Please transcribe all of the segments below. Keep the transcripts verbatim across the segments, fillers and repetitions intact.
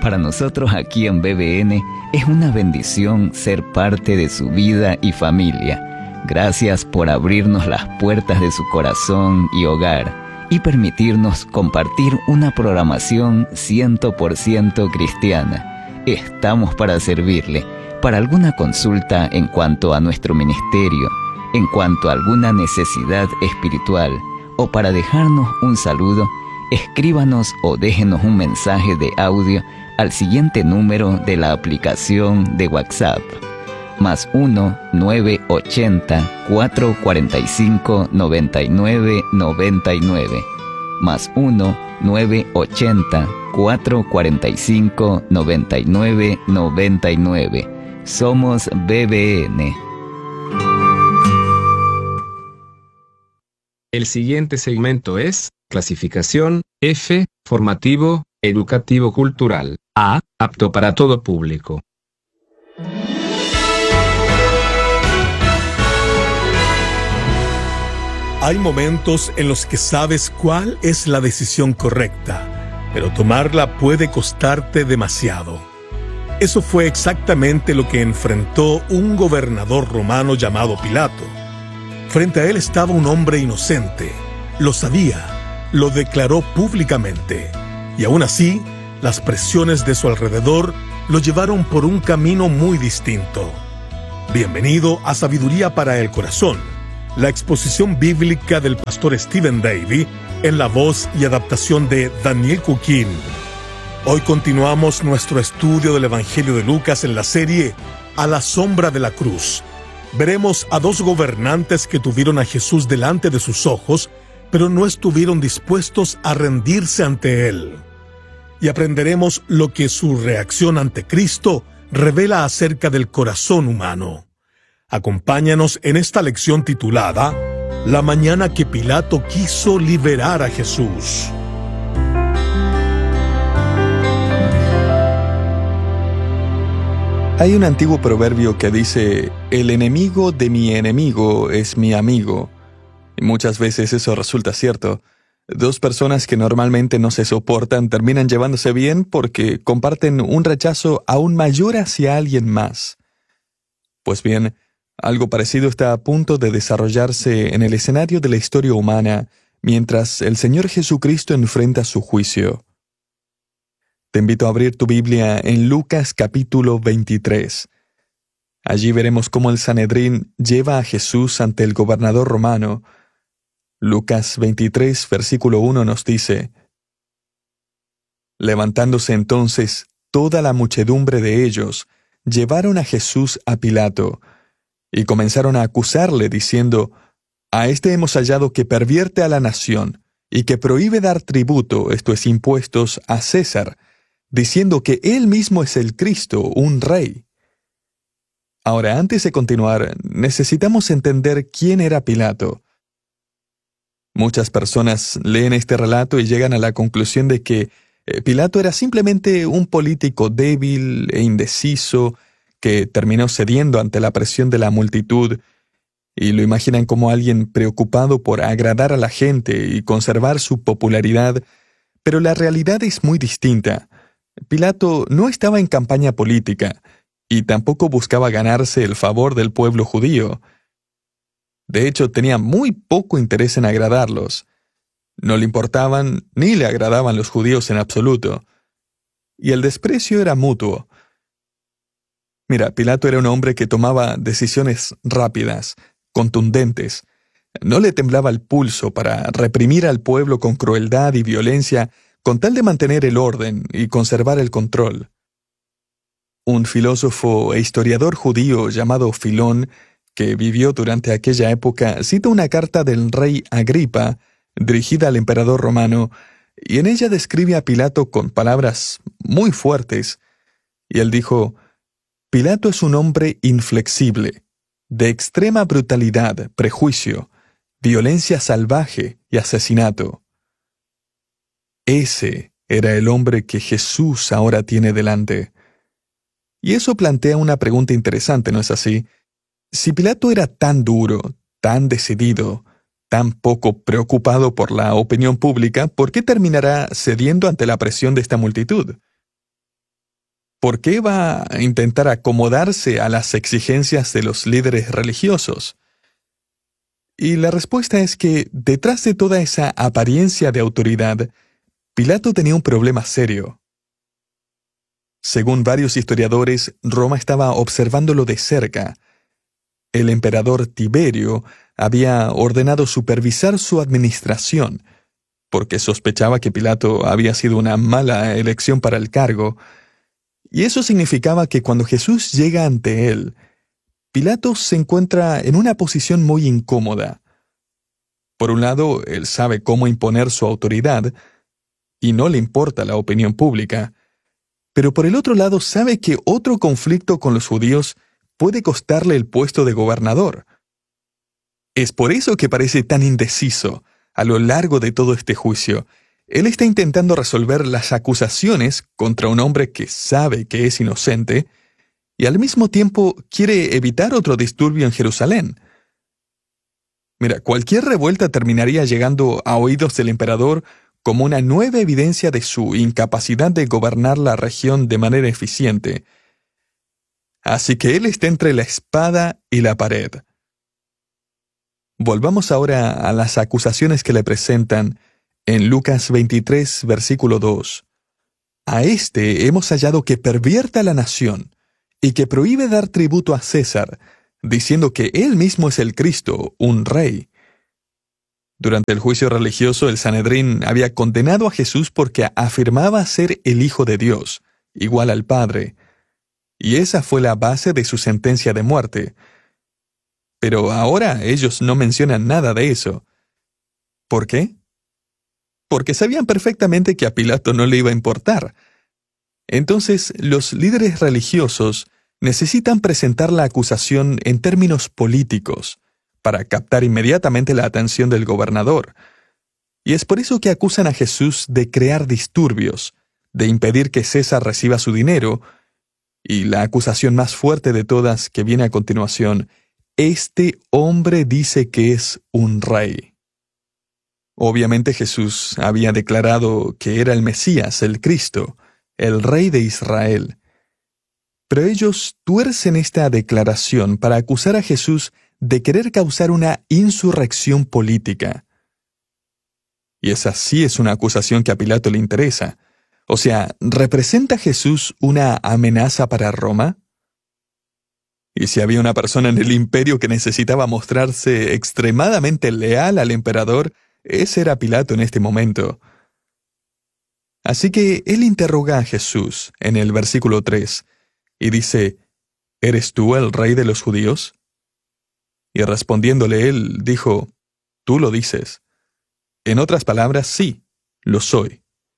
Para nosotros aquí en B B N es una bendición ser parte de su vida y familia. Gracias por abrirnos las puertas de su corazón y hogar y permitirnos compartir una programación cien por ciento cristiana. Estamos para servirle. Para alguna consulta en cuanto a nuestro ministerio, en cuanto a alguna necesidad espiritual o para dejarnos un saludo, escríbanos o déjenos un mensaje de audio al siguiente número de la aplicación de WhatsApp, más uno nueve ochenta, cuatro cuarenta y cinco, noventa y nueve noventa y nueve, más uno nueve ochenta, cuatro cuarenta y cinco, noventa y nueve noventa y nueve. Somos B B N. El siguiente segmento es clasificación F, formativo, educativo cultural. A, apto para todo público. Hay momentos en los que sabes cuál es la decisión correcta, pero tomarla puede costarte demasiado. Eso fue exactamente lo que enfrentó un gobernador romano llamado Pilato. Frente a él estaba un hombre inocente. Lo sabía, lo declaró públicamente, y aún así, las presiones de su alrededor lo llevaron por un camino muy distinto. Bienvenido a Sabiduría para el Corazón, la exposición bíblica del pastor Stephen Davey en la voz y adaptación de Daniel Cuquín. Hoy continuamos nuestro estudio del Evangelio de Lucas en la serie A la sombra de la cruz. Veremos a dos gobernantes que tuvieron a Jesús delante de sus ojos, pero no estuvieron dispuestos a rendirse ante Él. Y aprenderemos lo que su reacción ante Cristo revela acerca del corazón humano. Acompáñanos en esta lección titulada La mañana que Pilato quiso liberar a Jesús. Hay un antiguo proverbio que dice, el enemigo de mi enemigo es mi amigo. Y muchas veces eso resulta cierto. Dos personas que normalmente no se soportan terminan llevándose bien porque comparten un rechazo aún mayor hacia alguien más. Pues bien, algo parecido está a punto de desarrollarse en el escenario de la historia humana mientras el Señor Jesucristo enfrenta su juicio. Te invito a abrir tu Biblia en Lucas capítulo veintitrés. Allí veremos cómo el Sanedrín lleva a Jesús ante el gobernador romano. Lucas veintitrés, versículo uno nos dice, levantándose entonces toda la muchedumbre de ellos, llevaron a Jesús a Pilato, y comenzaron a acusarle, diciendo, a este hemos hallado que pervierte a la nación, y que prohíbe dar tributo, esto es impuestos, a César, diciendo que él mismo es el Cristo, un rey. Ahora, antes de continuar, necesitamos entender quién era Pilato. Muchas personas leen este relato y llegan a la conclusión de que eh, Pilato era simplemente un político débil e indeciso que terminó cediendo ante la presión de la multitud, y lo imaginan como alguien preocupado por agradar a la gente y conservar su popularidad, pero la realidad es muy distinta. Pilato no estaba en campaña política, y tampoco buscaba ganarse el favor del pueblo judío. De hecho, tenía muy poco interés en agradarlos. No le importaban ni le agradaban los judíos en absoluto. Y el desprecio era mutuo. Mira, Pilato era un hombre que tomaba decisiones rápidas, contundentes. No le temblaba el pulso para reprimir al pueblo con crueldad y violencia con tal de mantener el orden y conservar el control. Un filósofo e historiador judío llamado Filón, que vivió durante aquella época, cita una carta del rey Agripa, dirigida al emperador romano, y en ella describe a Pilato con palabras muy fuertes. Y él dijo, Pilato es un hombre inflexible, de extrema brutalidad, prejuicio, violencia salvaje y asesinato. Ese era el hombre que Jesús ahora tiene delante. Y eso plantea una pregunta interesante, ¿no es así? Si Pilato era tan duro, tan decidido, tan poco preocupado por la opinión pública, ¿por qué terminará cediendo ante la presión de esta multitud? ¿por qué va a intentar acomodarse a las exigencias de los líderes religiosos? Y la respuesta es que, detrás de toda esa apariencia de autoridad, Pilato tenía un problema serio. Según varios historiadores, Roma estaba observándolo de cerca. El emperador Tiberio había ordenado supervisar su administración, porque sospechaba que Pilato había sido una mala elección para el cargo, y eso significaba que cuando Jesús llega ante él, Pilato se encuentra en una posición muy incómoda. Por un lado, él sabe cómo imponer su autoridad, y no le importa la opinión pública, pero por el otro lado sabe que otro conflicto con los judíos puede costarle el puesto de gobernador. Es por eso que parece tan indeciso a lo largo de todo este juicio. Él está intentando resolver las acusaciones contra un hombre que sabe que es inocente, y al mismo tiempo quiere evitar otro disturbio en Jerusalén. Mira, cualquier revuelta terminaría llegando a oídos del emperador como una nueva evidencia de su incapacidad de gobernar la región de manera eficiente. Así que él está entre la espada y la pared. Volvamos ahora a las acusaciones que le presentan en Lucas veintitrés, versículo dos. A este hemos hallado que pervierte a la nación y que prohíbe dar tributo a César, diciendo que él mismo es el Cristo, un rey. Durante el juicio religioso, el Sanedrín había condenado a Jesús porque afirmaba ser el Hijo de Dios, igual al Padre, y esa fue la base de su sentencia de muerte. Pero ahora ellos no mencionan nada de eso. ¿Por qué? Porque sabían perfectamente que a Pilato no le iba a importar. Entonces, los líderes religiosos necesitan presentar la acusación en términos políticos, para captar inmediatamente la atención del gobernador. Y es por eso que acusan a Jesús de crear disturbios, de impedir que César reciba su dinero, y la acusación más fuerte de todas que viene a continuación: este hombre dice que es un rey. Obviamente Jesús había declarado que era el Mesías, el Cristo, el Rey de Israel. Pero ellos tuercen esta declaración para acusar a Jesús de querer causar una insurrección política. Y esa sí es una acusación que a Pilato le interesa. O sea, ¿representa Jesús una amenaza para Roma? Y si había una persona en el imperio que necesitaba mostrarse extremadamente leal al emperador, ese era Pilato en este momento. Así que él interroga a Jesús en el versículo tres y dice: ¿eres tú el rey de los judíos? Y respondiéndole él, dijo: tú lo dices. En otras palabras, sí, lo soy.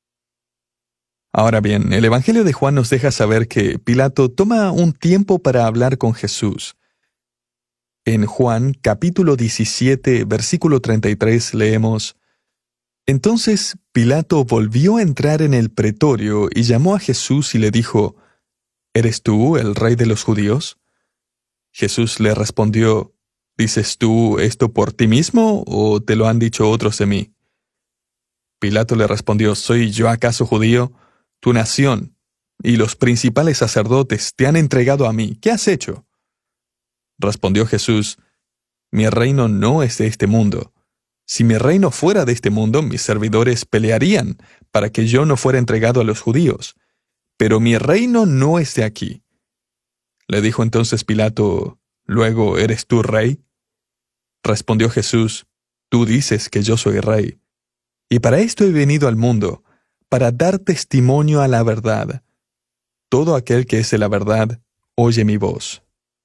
Ahora bien, el Evangelio de Juan nos deja saber que Pilato toma un tiempo para hablar con Jesús. En Juan, capítulo diecisiete, versículo treinta y tres, leemos: entonces Pilato volvió a entrar en el pretorio y llamó a Jesús y le dijo: ¿eres tú el rey de los judíos? Jesús le respondió: ¿dices tú esto por ti mismo o te lo han dicho otros de mí? Pilato le respondió: ¿soy yo acaso judío? Tu nación y los principales sacerdotes te han entregado a mí. ¿Qué has hecho? Respondió Jesús: mi reino no es de este mundo. Si mi reino fuera de este mundo, mis servidores pelearían para que yo no fuera entregado a los judíos. Pero mi reino no es de aquí. Le dijo entonces Pilato: ¿luego eres tú rey? Respondió Jesús: tú dices que yo soy rey. Y para esto he venido al mundo, para dar testimonio a la verdad. Todo aquel que es de la verdad, oye mi voz.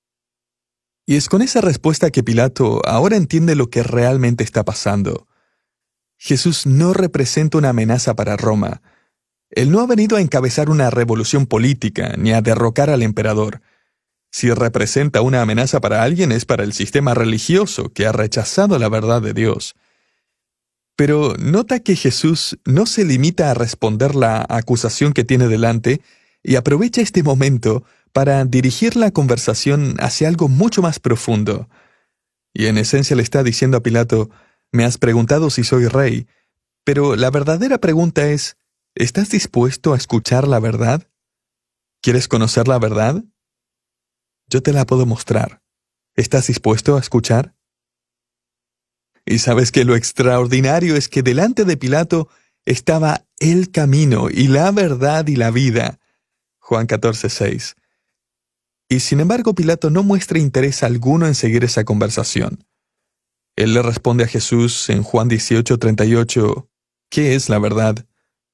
Y es con esa respuesta que Pilato ahora entiende lo que realmente está pasando. Jesús no representa una amenaza para Roma. Él no ha venido a encabezar una revolución política, ni a derrocar al emperador. Si representa una amenaza para alguien, es para el sistema religioso que ha rechazado la verdad de Dios. Pero nota que Jesús no se limita a responder la acusación que tiene delante y aprovecha este momento para dirigir la conversación hacia algo mucho más profundo. Y en esencia le está diciendo a Pilato: me has preguntado si soy rey, pero la verdadera pregunta es: ¿estás dispuesto a escuchar la verdad? ¿Quieres conocer la verdad? Yo te la puedo mostrar. ¿Estás dispuesto a escuchar? Y sabes que lo extraordinario es que delante de Pilato estaba el camino y la verdad y la vida. Juan catorce, seis. Y sin embargo Pilato no muestra interés alguno en seguir esa conversación. Él le responde a Jesús en Juan dieciocho, treinta y ocho, ¿qué es la verdad?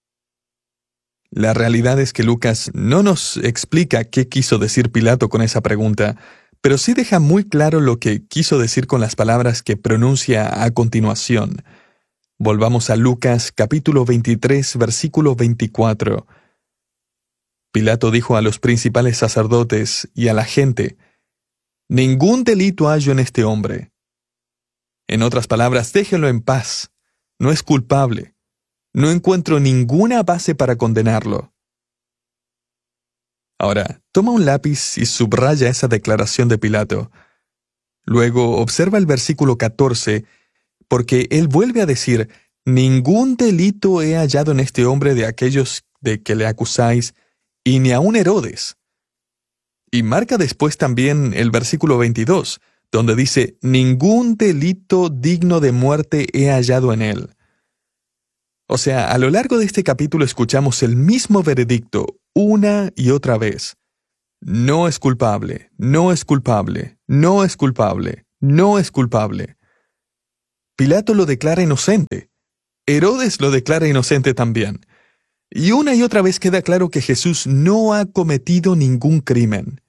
La realidad es que Lucas no nos explica qué quiso decir Pilato con esa pregunta, pero sí deja muy claro lo que quiso decir con las palabras que pronuncia a continuación. Volvamos a Lucas capítulo veintitrés, versículo veinticuatro. Pilato dijo a los principales sacerdotes y a la gente, «Ningún delito hallo en este hombre». En otras palabras, déjenlo en paz. No es culpable. No encuentro ninguna base para condenarlo. Ahora, toma un lápiz y subraya esa declaración de Pilato. Luego observa el versículo catorce, porque él vuelve a decir, «Ningún delito he hallado en este hombre de aquellos de que le acusáis, y ni aun Herodes». Y marca después también el versículo veintidós, donde dice, «Ningún delito digno de muerte he hallado en él». O sea, a lo largo de este capítulo escuchamos el mismo veredicto una y otra vez. No es culpable, no es culpable, no es culpable, no es culpable. Pilato lo declara inocente. Herodes lo declara inocente también. Y una y otra vez queda claro que Jesús no ha cometido ningún crimen.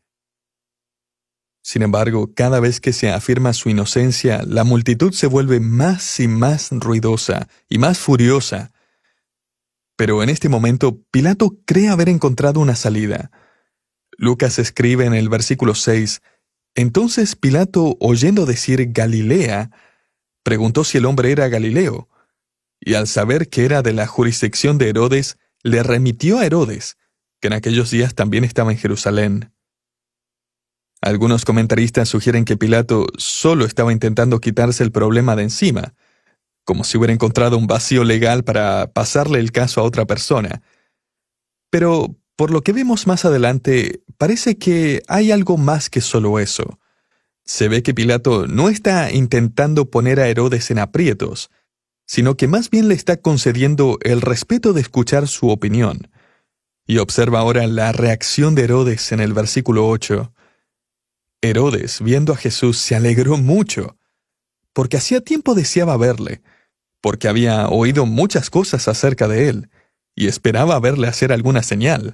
Sin embargo, cada vez que se afirma su inocencia, la multitud se vuelve más y más ruidosa y más furiosa. Pero en este momento, Pilato cree haber encontrado una salida. Lucas escribe en el versículo seis, «Entonces Pilato, oyendo decir Galilea, preguntó si el hombre era Galileo, y al saber que era de la jurisdicción de Herodes, le remitió a Herodes, que en aquellos días también estaba en Jerusalén». Algunos comentaristas sugieren que Pilato solo estaba intentando quitarse el problema de encima, como si hubiera encontrado un vacío legal para pasarle el caso a otra persona. Pero, por lo que vemos más adelante, parece que hay algo más que solo eso. Se ve que Pilato no está intentando poner a Herodes en aprietos, sino que más bien le está concediendo el respeto de escuchar su opinión. Y observa ahora la reacción de Herodes en el versículo ocho. Herodes, viendo a Jesús, se alegró mucho, porque hacía tiempo deseaba verle, porque había oído muchas cosas acerca de él, y esperaba verle hacer alguna señal.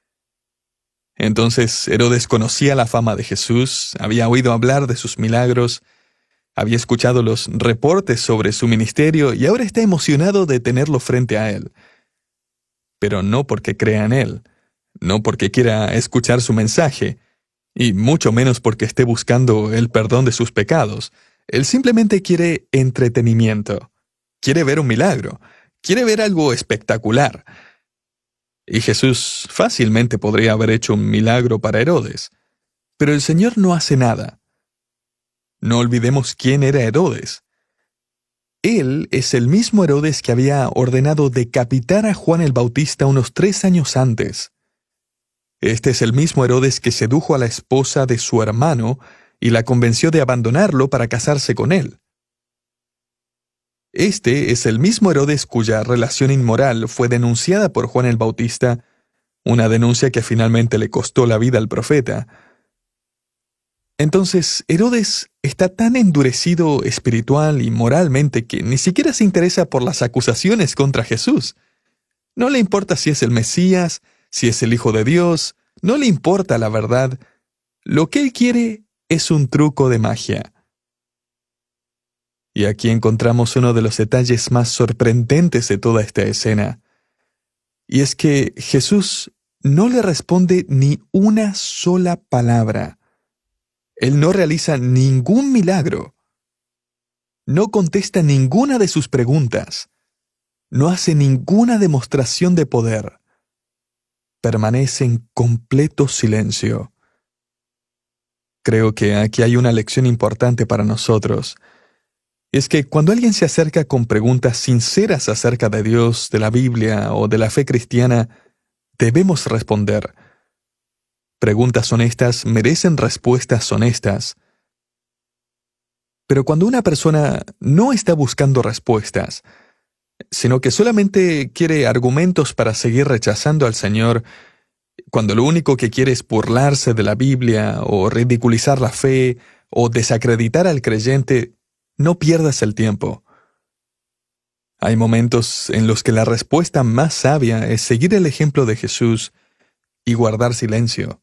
Entonces Herodes conocía la fama de Jesús, había oído hablar de sus milagros, había escuchado los reportes sobre su ministerio y ahora está emocionado de tenerlo frente a él. Pero no porque crea en él, no porque quiera escuchar su mensaje, y mucho menos porque esté buscando el perdón de sus pecados. Él simplemente quiere entretenimiento. Quiere ver un milagro. Quiere ver algo espectacular. Y Jesús fácilmente podría haber hecho un milagro para Herodes. Pero el Señor no hace nada. No olvidemos quién era Herodes. Él es el mismo Herodes que había ordenado decapitar a Juan el Bautista unos tres años antes. Este es el mismo Herodes que sedujo a la esposa de su hermano y la convenció de abandonarlo para casarse con él. Este es el mismo Herodes cuya relación inmoral fue denunciada por Juan el Bautista, una denuncia que finalmente le costó la vida al profeta. Entonces, Herodes está tan endurecido espiritual y moralmente que ni siquiera se interesa por las acusaciones contra Jesús. No le importa si es el Mesías, si es el Hijo de Dios, no le importa la verdad. Lo que él quiere es un truco de magia. Y aquí encontramos uno de los detalles más sorprendentes de toda esta escena. Y es que Jesús no le responde ni una sola palabra. Él no realiza ningún milagro. No contesta ninguna de sus preguntas. No hace ninguna demostración de poder. Permanece en completo silencio. Creo que aquí hay una lección importante para nosotros. Es que cuando alguien se acerca con preguntas sinceras acerca de Dios, de la Biblia o de la fe cristiana, debemos responder. Preguntas honestas merecen respuestas honestas. Pero cuando una persona no está buscando respuestas, sino que solamente quiere argumentos para seguir rechazando al Señor, cuando lo único que quiere es burlarse de la Biblia o ridiculizar la fe o desacreditar al creyente, no pierdas el tiempo. Hay momentos en los que la respuesta más sabia es seguir el ejemplo de Jesús y guardar silencio.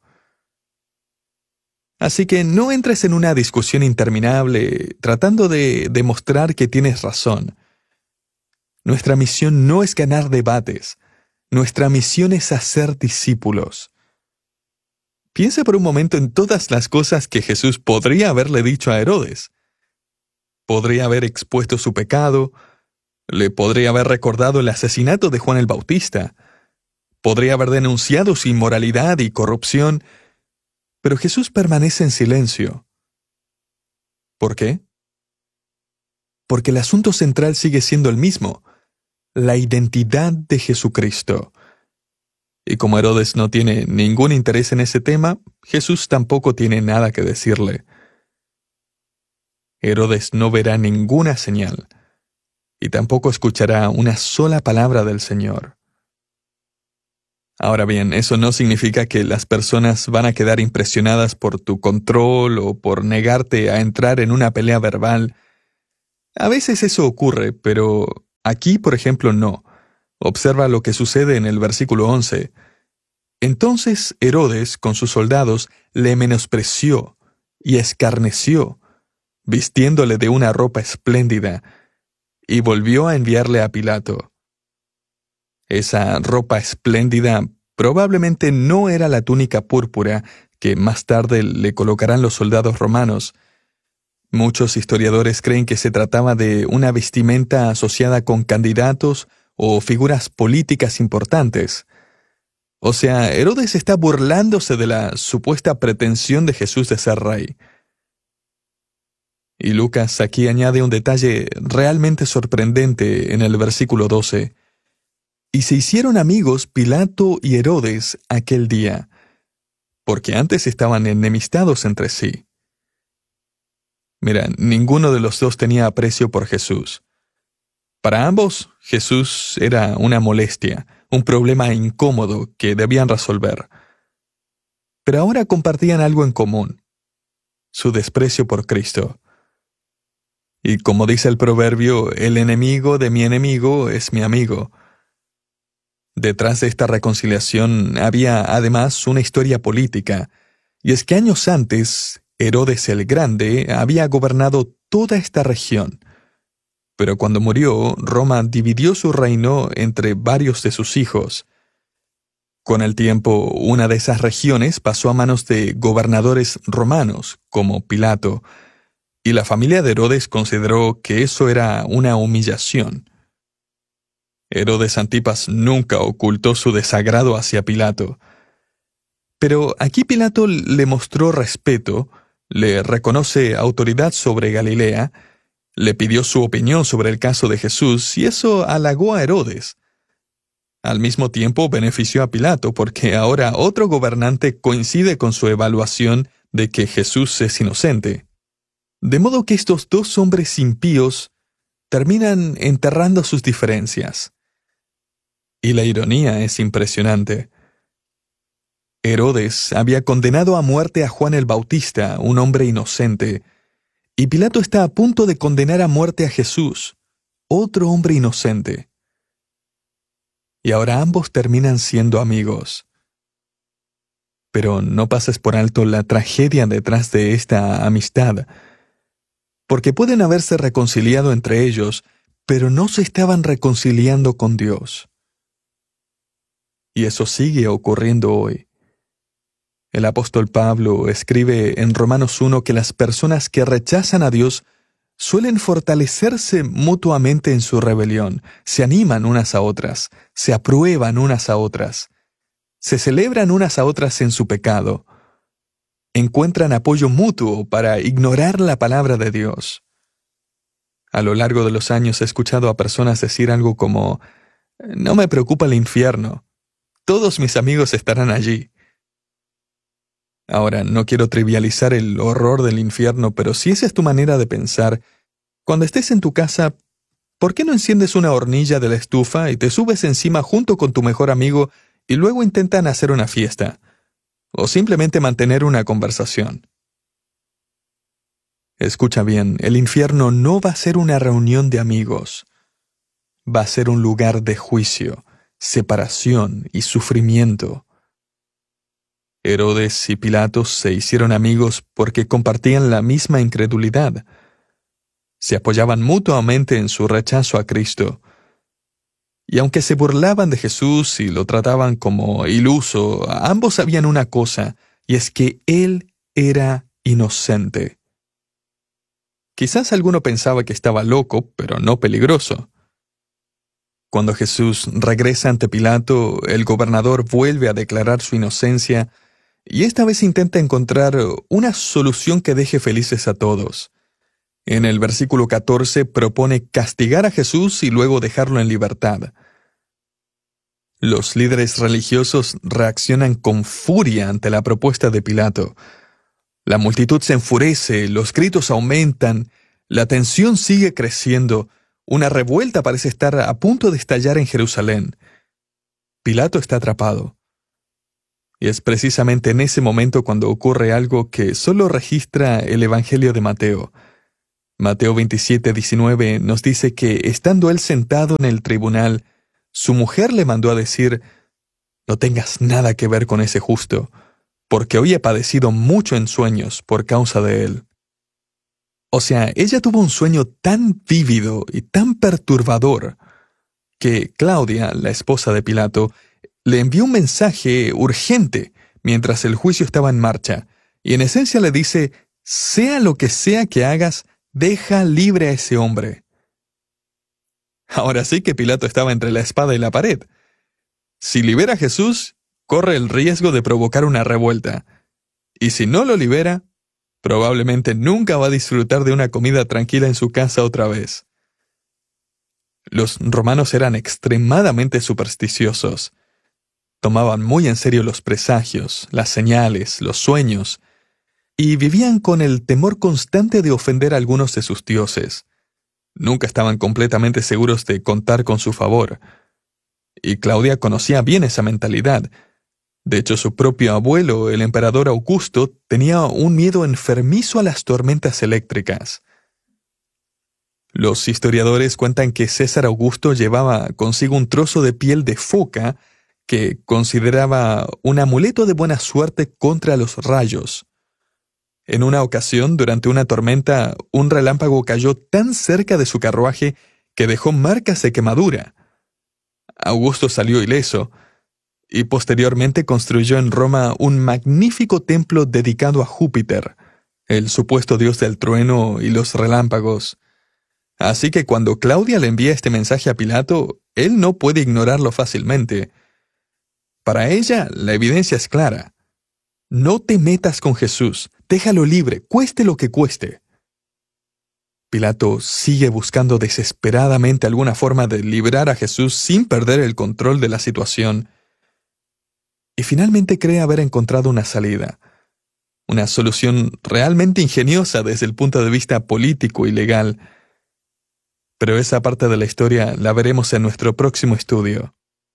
Así que no entres en una discusión interminable tratando de demostrar que tienes razón. Nuestra misión no es ganar debates. Nuestra misión es hacer discípulos. Piensa por un momento en todas las cosas que Jesús podría haberle dicho a Herodes. Podría haber expuesto su pecado, le podría haber recordado el asesinato de Juan el Bautista, podría haber denunciado su inmoralidad y corrupción, pero Jesús permanece en silencio. ¿Por qué? Porque el asunto central sigue siendo el mismo, la identidad de Jesucristo. Y como Herodes no tiene ningún interés en ese tema, Jesús tampoco tiene nada que decirle. Herodes no verá ninguna señal, y tampoco escuchará una sola palabra del Señor. Ahora bien, eso no significa que las personas van a quedar impresionadas por tu control o por negarte a entrar en una pelea verbal. A veces eso ocurre, pero aquí, por ejemplo, no. Observa lo que sucede en el versículo once. Entonces Herodes, con sus soldados, le menospreció y escarneció, vistiéndole de una ropa espléndida, y volvió a enviarle a Pilato. Esa ropa espléndida probablemente no era la túnica púrpura que más tarde le colocarán los soldados romanos. Muchos historiadores creen que se trataba de una vestimenta asociada con candidatos o figuras políticas importantes. O sea, Herodes está burlándose de la supuesta pretensión de Jesús de ser rey. Y Lucas aquí añade un detalle realmente sorprendente en el versículo doce. Y se hicieron amigos Pilato y Herodes aquel día, porque antes estaban enemistados entre sí. Mira, ninguno de los dos tenía aprecio por Jesús. Para ambos, Jesús era una molestia, un problema incómodo que debían resolver. Pero ahora compartían algo en común: su desprecio por Cristo. Y como dice el proverbio, el enemigo de mi enemigo es mi amigo. Detrás de esta reconciliación había además una historia política, y es que años antes, Herodes el Grande había gobernado toda esta región. Pero cuando murió, Roma dividió su reino entre varios de sus hijos. Con el tiempo, una de esas regiones pasó a manos de gobernadores romanos, como Pilato, y la familia de Herodes consideró que eso era una humillación. Herodes Antipas nunca ocultó su desagrado hacia Pilato. Pero aquí Pilato le mostró respeto, le reconoce autoridad sobre Galilea, le pidió su opinión sobre el caso de Jesús, y eso halagó a Herodes. Al mismo tiempo benefició a Pilato, porque ahora otro gobernante coincide con su evaluación de que Jesús es inocente. De modo que estos dos hombres impíos terminan enterrando sus diferencias. Y la ironía es impresionante. Herodes había condenado a muerte a Juan el Bautista, un hombre inocente, y Pilato está a punto de condenar a muerte a Jesús, otro hombre inocente. Y ahora ambos terminan siendo amigos. Pero no pases por alto la tragedia detrás de esta amistad, porque pueden haberse reconciliado entre ellos, pero no se estaban reconciliando con Dios. Y eso sigue ocurriendo hoy. El apóstol Pablo escribe en Romanos uno que las personas que rechazan a Dios suelen fortalecerse mutuamente en su rebelión, se animan unas a otras, se aprueban unas a otras, se celebran unas a otras en su pecado, encuentran apoyo mutuo para ignorar la palabra de Dios. A lo largo de los años he escuchado a personas decir algo como: «No me preocupa el infierno, todos mis amigos estarán allí». Ahora, no quiero trivializar el horror del infierno, pero si esa es tu manera de pensar, cuando estés en tu casa, ¿por qué no enciendes una hornilla de la estufa y te subes encima junto con tu mejor amigo y luego intentan hacer una fiesta? O simplemente mantener una conversación. Escucha bien, el infierno no va a ser una reunión de amigos. Va a ser un lugar de juicio, separación y sufrimiento. Herodes y Pilatos se hicieron amigos porque compartían la misma incredulidad. Se apoyaban mutuamente en su rechazo a Cristo. Y aunque se burlaban de Jesús y lo trataban como iluso, ambos sabían una cosa, y es que Él era inocente. Quizás alguno pensaba que estaba loco, pero no peligroso. Cuando Jesús regresa ante Pilato, el gobernador vuelve a declarar su inocencia, y esta vez intenta encontrar una solución que deje felices a todos. En el versículo catorce propone castigar a Jesús y luego dejarlo en libertad. Los líderes religiosos reaccionan con furia ante la propuesta de Pilato. La multitud se enfurece, los gritos aumentan, la tensión sigue creciendo, una revuelta parece estar a punto de estallar en Jerusalén. Pilato está atrapado. Y es precisamente en ese momento cuando ocurre algo que solo registra el Evangelio de Mateo. Mateo veintisiete, diecinueve nos dice que, estando él sentado en el tribunal, su mujer le mandó a decir: «No tengas nada que ver con ese justo, porque hoy he padecido mucho en sueños por causa de él». O sea, ella tuvo un sueño tan vívido y tan perturbador que Claudia, la esposa de Pilato, le envió un mensaje urgente mientras el juicio estaba en marcha, y en esencia le dice: «Sea lo que sea que hagas, deja libre a ese hombre». Ahora sí que Pilato estaba entre la espada y la pared. Si libera a Jesús, corre el riesgo de provocar una revuelta. Y si no lo libera, probablemente nunca va a disfrutar de una comida tranquila en su casa otra vez. Los romanos eran extremadamente supersticiosos. Tomaban muy en serio los presagios, las señales, los sueños, y vivían con el temor constante de ofender a algunos de sus dioses. Nunca estaban completamente seguros de contar con su favor. Y Claudia conocía bien esa mentalidad. De hecho, su propio abuelo, el emperador Augusto, tenía un miedo enfermizo a las tormentas eléctricas. Los historiadores cuentan que César Augusto llevaba consigo un trozo de piel de foca que consideraba un amuleto de buena suerte contra los rayos. En una ocasión, durante una tormenta, un relámpago cayó tan cerca de su carruaje que dejó marcas de quemadura. Augusto salió ileso, y posteriormente construyó en Roma un magnífico templo dedicado a Júpiter, el supuesto dios del trueno y los relámpagos. Así que cuando Claudia le envía este mensaje a Pilato, él no puede ignorarlo fácilmente. Para ella, la evidencia es clara. No te metas con Jesús, déjalo libre, cueste lo que cueste. Pilato sigue buscando desesperadamente alguna forma de librar a Jesús sin perder el control de la situación. Y finalmente cree haber encontrado una salida. Una solución realmente ingeniosa desde el punto de vista político y legal. Pero esa parte de la historia la veremos en nuestro próximo estudio.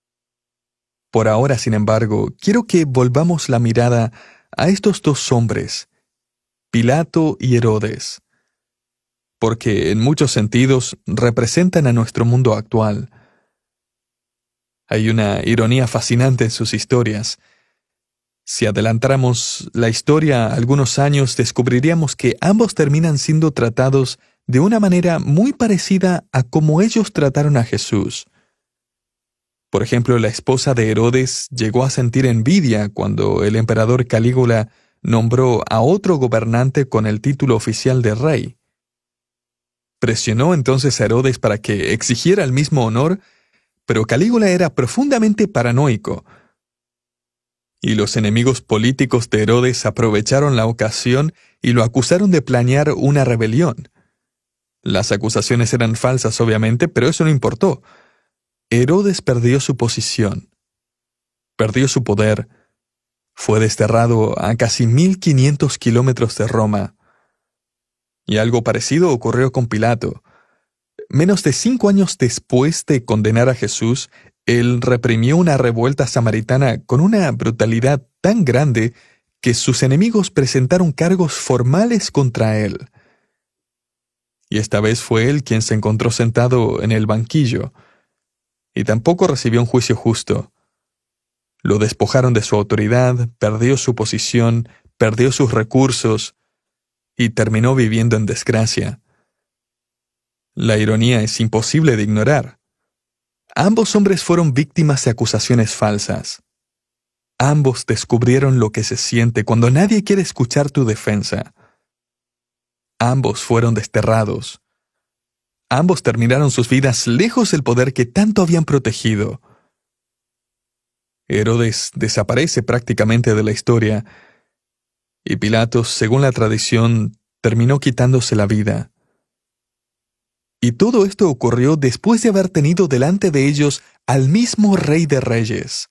Por ahora, sin embargo, quiero que volvamos la mirada a estos dos hombres, Pilato y Herodes, porque en muchos sentidos representan a nuestro mundo actual. Hay una ironía fascinante en sus historias. Si adelantáramos la historia algunos años, descubriríamos que ambos terminan siendo tratados de una manera muy parecida a como ellos trataron a Jesús. Por ejemplo, la esposa de Herodes llegó a sentir envidia cuando el emperador Calígula nombró a otro gobernante con el título oficial de rey. Presionó entonces a Herodes para que exigiera el mismo honor, pero Calígula era profundamente paranoico. Y los enemigos políticos de Herodes aprovecharon la ocasión y lo acusaron de planear una rebelión. Las acusaciones eran falsas, obviamente, pero eso no importó. Herodes perdió su posición, perdió su poder, Fue desterrado a casi mil quinientos kilómetros de Roma. Y algo parecido ocurrió con Pilato. Menos de cinco años después de condenar a Jesús, él reprimió una revuelta samaritana con una brutalidad tan grande que sus enemigos presentaron cargos formales contra él. Y esta vez fue él quien se encontró sentado en el banquillo, y tampoco recibió un juicio justo. Lo despojaron de su autoridad, perdió su posición, perdió sus recursos, y terminó viviendo en desgracia. La ironía es imposible de ignorar. Ambos hombres fueron víctimas de acusaciones falsas. Ambos descubrieron lo que se siente cuando nadie quiere escuchar tu defensa. Ambos fueron desterrados. Ambos terminaron sus vidas lejos del poder que tanto habían protegido. Herodes desaparece prácticamente de la historia, y Pilatos, según la tradición, terminó quitándose la vida. Y todo esto ocurrió después de haber tenido delante de ellos al mismo Rey de Reyes.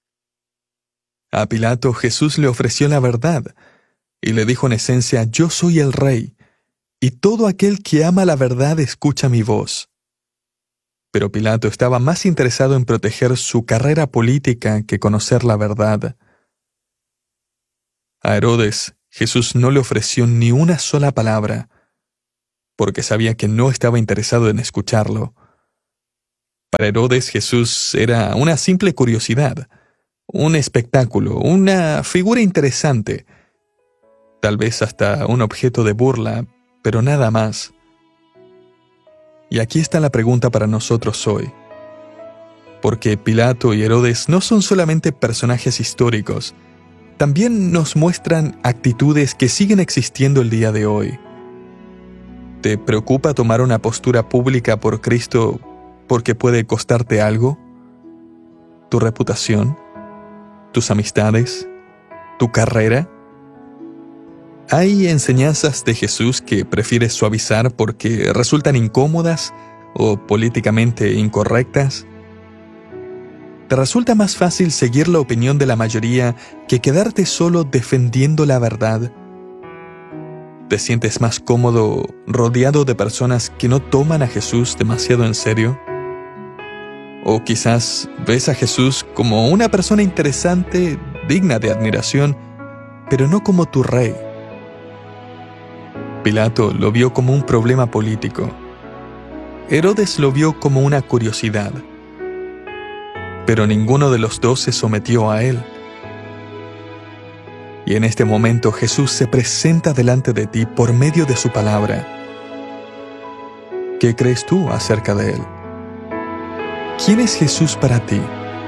A Pilato Jesús le ofreció la verdad, y le dijo en esencia: yo soy el Rey, y todo aquel que ama la verdad escucha mi voz. Pero Pilato estaba más interesado en proteger su carrera política que conocer la verdad. A Herodes, Jesús no le ofreció ni una sola palabra, porque sabía que no estaba interesado en escucharlo. Para Herodes, Jesús era una simple curiosidad, un espectáculo, una figura interesante, tal vez hasta un objeto de burla, pero nada más. Y aquí está la pregunta para nosotros hoy. Porque Pilato y Herodes no son solamente personajes históricos, también nos muestran actitudes que siguen existiendo el día de hoy. ¿Te preocupa tomar una postura pública por Cristo porque puede costarte algo? ¿Tu reputación? ¿Tus amistades? ¿Tu carrera? ¿Hay enseñanzas de Jesús que prefieres suavizar porque resultan incómodas o políticamente incorrectas? ¿Te resulta más fácil seguir la opinión de la mayoría que quedarte solo defendiendo la verdad? ¿Te sientes más cómodo rodeado de personas que no toman a Jesús demasiado en serio? ¿O quizás ves a Jesús como una persona interesante, digna de admiración, pero no como tu rey? Pilato lo vio como un problema político. Herodes lo vio como una curiosidad. Pero ninguno de los dos se sometió a él. Y en este momento Jesús se presenta delante de ti por medio de su palabra. ¿Qué crees tú acerca de él? ¿Quién es Jesús para ti?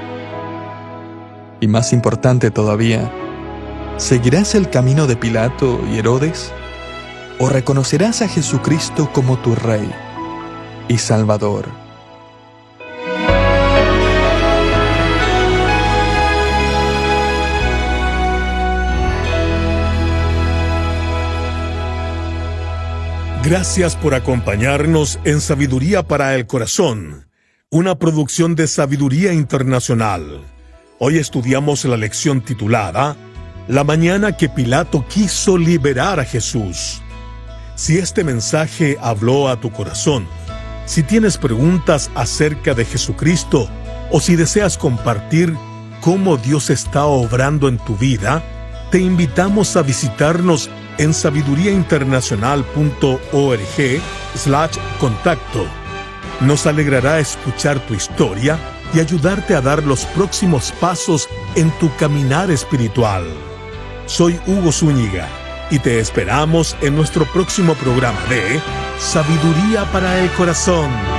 Y más importante todavía, ¿seguirás el camino de Pilato y Herodes? ¿O reconocerás a Jesucristo como tu Rey y Salvador? Gracias por acompañarnos en Sabiduría para el Corazón, una producción de Sabiduría Internacional. Hoy estudiamos la lección titulada La mañana que Pilato quiso liberar a Jesús. Si este mensaje habló a tu corazón, si tienes preguntas acerca de Jesucristo o si deseas compartir cómo Dios está obrando en tu vida, te invitamos a visitarnos en sabiduriainternacional.org slash contacto. Nos alegrará escuchar tu historia y ayudarte a dar los próximos pasos en tu caminar espiritual. Soy Hugo Zúñiga y te esperamos en nuestro próximo programa de Sabiduría para el Corazón.